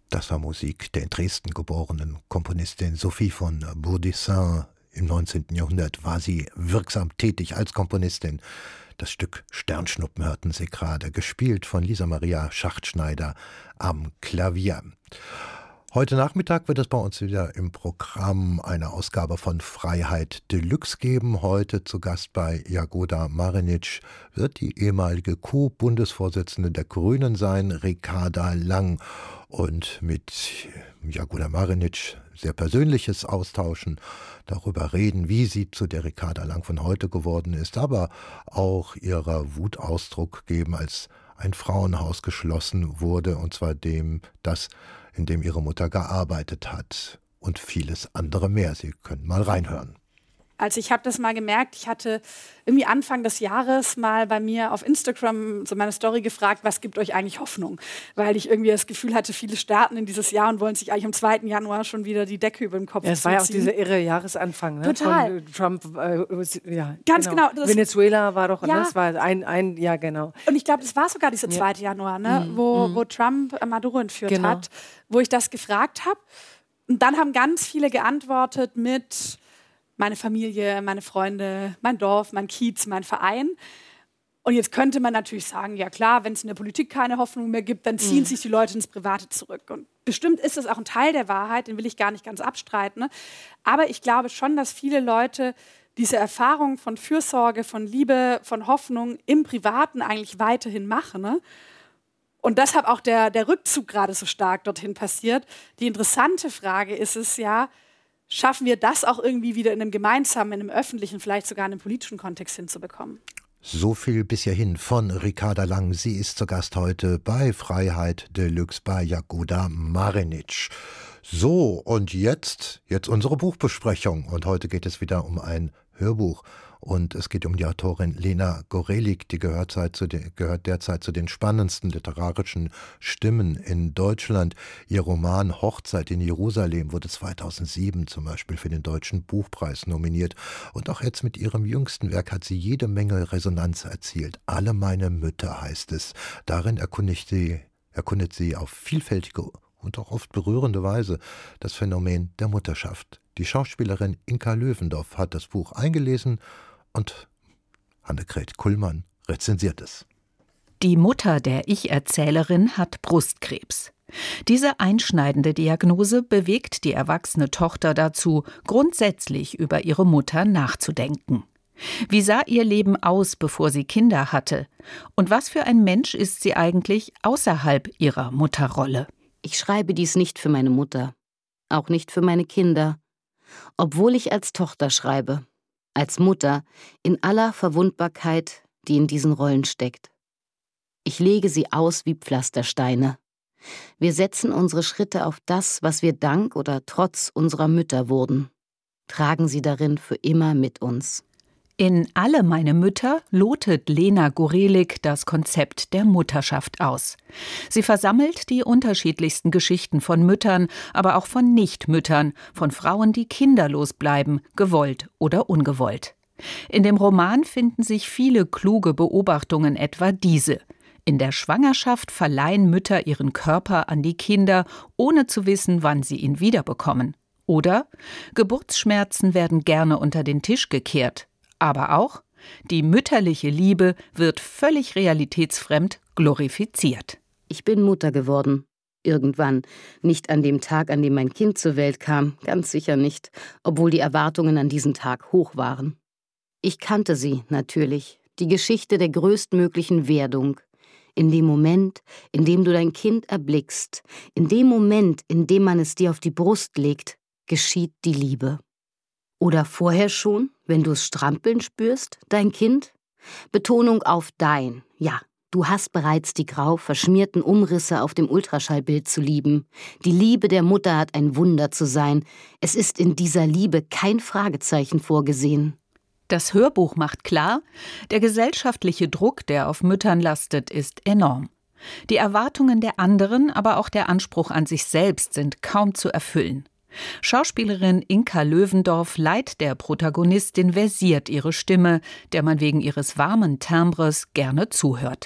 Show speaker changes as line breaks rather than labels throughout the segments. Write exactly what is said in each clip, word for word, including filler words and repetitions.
Das war Musik der in Dresden geborenen Komponistin Sophie von Bourdessin. Im neunzehnten Jahrhundert war sie wirksam tätig als Komponistin. Das Stück Sternschnuppen hörten Sie gerade, gespielt von Lisa Maria Schachtschneider am Klavier. Heute Nachmittag wird es bei uns wieder im Programm eine Ausgabe von Freiheit Deluxe geben. Heute zu Gast bei Jagoda Marinic wird die ehemalige Co-Bundesvorsitzende der Grünen sein, Ricarda Lang. Und mit Jagoda Marinic sehr Persönliches austauschen, darüber reden, wie sie zu der Ricarda Lang von heute geworden ist, aber auch ihrer Wut Ausdruck geben, als ein Frauenhaus geschlossen wurde, und zwar dem, das, in dem ihre Mutter gearbeitet hat, und vieles andere mehr. Sie können mal reinhören.
Also ich habe das mal gemerkt, ich hatte irgendwie Anfang des Jahres mal bei mir auf Instagram so meine Story gefragt, was gibt euch eigentlich Hoffnung? Weil ich irgendwie das Gefühl hatte, viele starten in dieses Jahr und wollen sich eigentlich am zweiten Januar schon wieder die Decke über den Kopf ziehen.
Ja, es war ja auch dieser irre Jahresanfang, ne?
Total.
Von Trump, äh, ja.
Ganz genau.
genau. Venezuela war doch,
ja.
das war ein, ein, ja genau.
Und ich glaube, das war sogar dieser zweite ja. Januar, ne? Mhm. Wo, wo Trump Maduro entführt genau. hat, wo ich das gefragt habe. Und dann haben ganz viele geantwortet mit meine Familie, meine Freunde, mein Dorf, mein Kiez, mein Verein. Und jetzt könnte man natürlich sagen, ja klar, wenn es in der Politik keine Hoffnung mehr gibt, dann ziehen mhm. sich die Leute ins Private zurück. Und bestimmt ist das auch ein Teil der Wahrheit, den will ich gar nicht ganz abstreiten. Ne? Aber ich glaube schon, dass viele Leute diese Erfahrung von Fürsorge, von Liebe, von Hoffnung im Privaten eigentlich weiterhin machen. Ne? Und deshalb auch der, der Rückzug gerade so stark dorthin passiert. Die interessante Frage ist es ja, schaffen wir das auch irgendwie wieder in einem gemeinsamen, in einem öffentlichen, vielleicht sogar in einem politischen Kontext hinzubekommen?
So viel bis hierhin von Ricarda Lang. Sie ist zu Gast heute bei Freiheit Deluxe bei Jagoda Marinic. So, und jetzt, jetzt unsere Buchbesprechung. Und heute geht es wieder um ein Hörbuch. Und es geht um die Autorin Lena Gorelik, die gehört, zu den, gehört derzeit zu den spannendsten literarischen Stimmen in Deutschland. Ihr Roman Hochzeit in Jerusalem wurde zweitausendsieben zum Beispiel für den Deutschen Buchpreis nominiert. Und auch jetzt mit ihrem jüngsten Werk hat sie jede Menge Resonanz erzielt. Alle meine Mütter heißt es. Darin erkundigt sie, erkundet sie auf vielfältige und auch oft berührende Weise das Phänomen der Mutterschaft. Die Schauspielerin Inka Löwendorf hat das Buch eingelesen und Annegret Kullmann rezensiert es.
Die Mutter der Ich-Erzählerin hat Brustkrebs. Diese einschneidende Diagnose bewegt die erwachsene Tochter dazu, grundsätzlich über ihre Mutter nachzudenken. Wie sah ihr Leben aus, bevor sie Kinder hatte? Und was für ein Mensch ist sie eigentlich außerhalb ihrer Mutterrolle?
Ich schreibe dies nicht für meine Mutter, auch nicht für meine Kinder, obwohl ich als Tochter schreibe, als Mutter in aller Verwundbarkeit, die in diesen Rollen steckt. Ich lege sie aus wie Pflastersteine. Wir setzen unsere Schritte auf das, was wir dank oder trotz unserer Mütter wurden, tragen sie darin für immer mit uns.
In Alle meine Mütter lotet Lena Gorelik das Konzept der Mutterschaft aus. Sie versammelt die unterschiedlichsten Geschichten von Müttern, aber auch von Nichtmüttern, von Frauen, die kinderlos bleiben, gewollt oder ungewollt. In dem Roman finden sich viele kluge Beobachtungen, etwa diese. In der Schwangerschaft verleihen Mütter ihren Körper an die Kinder, ohne zu wissen, wann sie ihn wiederbekommen. Oder Geburtsschmerzen werden gerne unter den Tisch gekehrt. Aber auch, die mütterliche Liebe wird völlig realitätsfremd glorifiziert.
Ich bin Mutter geworden. Irgendwann. Nicht an dem Tag, an dem mein Kind zur Welt kam. Ganz sicher nicht. Obwohl die Erwartungen an diesen Tag hoch waren. Ich kannte sie, natürlich. Die Geschichte der größtmöglichen Werdung. In dem Moment, in dem du dein Kind erblickst, in dem Moment, in dem man es dir auf die Brust legt, geschieht die Liebe. Oder vorher schon, wenn du es strampeln spürst, dein Kind? Betonung auf dein. Ja, du hast bereits die grau verschmierten Umrisse auf dem Ultraschallbild zu lieben. Die Liebe der Mutter hat ein Wunder zu sein. Es ist in dieser Liebe kein Fragezeichen vorgesehen.
Das Hörbuch macht klar, der gesellschaftliche Druck, der auf Müttern lastet, ist enorm. Die Erwartungen der anderen, aber auch der Anspruch an sich selbst sind kaum zu erfüllen. Schauspielerin Inka Löwendorf leiht der Protagonistin versiert ihre Stimme, der man wegen ihres warmen Timbres gerne zuhört.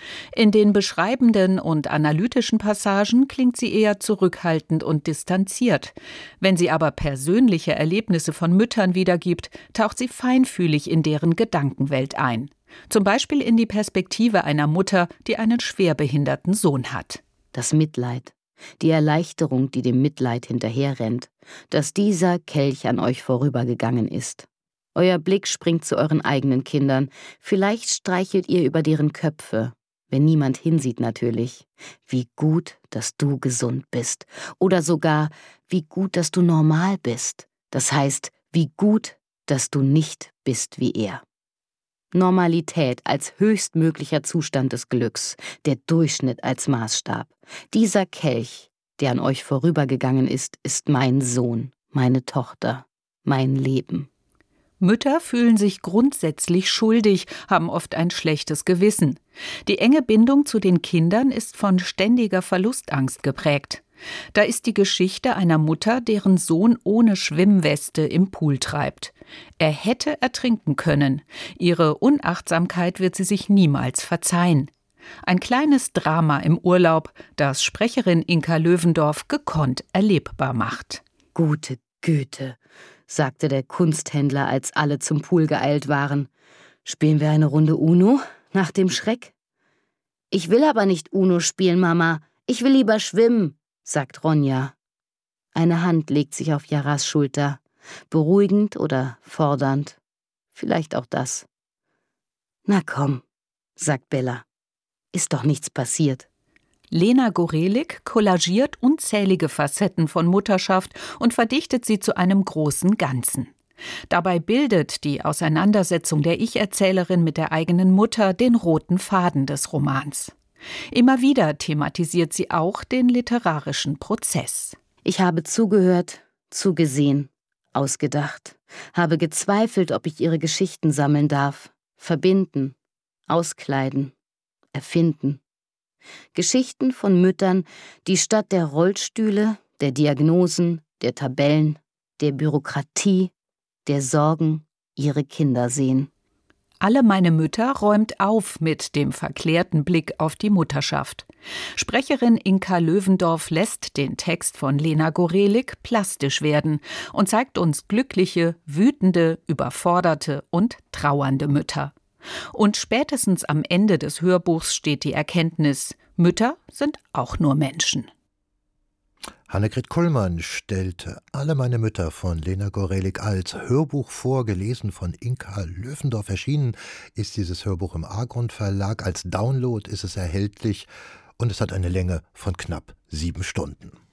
In den beschreibenden und analytischen Passagen klingt sie eher zurückhaltend und distanziert. Wenn sie aber persönliche Erlebnisse von Müttern wiedergibt, taucht sie feinfühlig in deren Gedankenwelt ein. Zum Beispiel in die Perspektive einer Mutter, die einen schwerbehinderten Sohn hat.
Das Mitleid, die Erleichterung, die dem Mitleid hinterherrennt, dass dieser Kelch an euch vorübergegangen ist. Euer Blick springt zu euren eigenen Kindern. Vielleicht streichelt ihr über deren Köpfe. Wenn niemand hinsieht natürlich. Wie gut, dass du gesund bist. Oder sogar, wie gut, dass du normal bist. Das heißt, wie gut, dass du nicht bist wie er. Normalität als höchstmöglicher Zustand des Glücks, der Durchschnitt als Maßstab. Dieser Kelch, der an euch vorübergegangen ist, ist mein Sohn, meine Tochter, mein Leben.
Mütter fühlen sich grundsätzlich schuldig, haben oft ein schlechtes Gewissen. Die enge Bindung zu den Kindern ist von ständiger Verlustangst geprägt. Da ist die Geschichte einer Mutter, deren Sohn ohne Schwimmweste im Pool treibt. Er hätte ertrinken können. Ihre Unachtsamkeit wird sie sich niemals verzeihen. Ein kleines Drama im Urlaub, das Sprecherin Inka Löwendorf gekonnt erlebbar macht.
Gute Güte, sagte der Kunsthändler, als alle zum Pool geeilt waren. Spielen wir eine Runde Uno nach dem Schreck? Ich will aber nicht Uno spielen, Mama. Ich will lieber schwimmen, sagt Ronja. Eine Hand legt sich auf Jaras Schulter. Beruhigend oder fordernd. Vielleicht auch das. Na komm, sagt Bella. Ist doch nichts passiert.
Lena Gorelik kollagiert unzählige Facetten von Mutterschaft und verdichtet sie zu einem großen Ganzen. Dabei bildet die Auseinandersetzung der Ich-Erzählerin mit der eigenen Mutter den roten Faden des Romans. Immer wieder thematisiert sie auch den literarischen Prozess.
Ich habe zugehört, zugesehen, ausgedacht, habe gezweifelt, ob ich ihre Geschichten sammeln darf, verbinden, auskleiden, erfinden. Geschichten von Müttern, die statt der Rollstühle, der Diagnosen, der Tabellen, der Bürokratie, der Sorgen ihre Kinder sehen.
Alle meine Mütter räumt auf mit dem verklärten Blick auf die Mutterschaft. Sprecherin Inka Löwendorf lässt den Text von Lena Gorelik plastisch werden und zeigt uns glückliche, wütende, überforderte und trauernde Mütter. Und spätestens am Ende des Hörbuchs steht die Erkenntnis, Mütter sind auch nur Menschen.
Annegret Kullmann stellte Alle meine Mütter von Lena Gorelik als Hörbuch vor, gelesen von Inka Löwendorf. Erschienen ist dieses Hörbuch im Argon Verlag. Als Download ist es erhältlich und es hat eine Länge von knapp sieben Stunden.